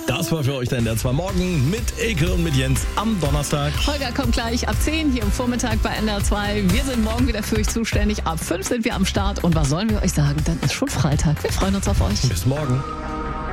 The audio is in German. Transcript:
Das war für euch der NDR 2 Morgen mit Eke und mit Jens am Donnerstag. Holger kommt gleich ab 10 hier am Vormittag bei NDR 2. Wir sind morgen wieder für euch zuständig. Ab 5 sind wir am Start. Und was sollen wir euch sagen? Dann ist schon Freitag. Wir freuen uns auf euch. Bis morgen.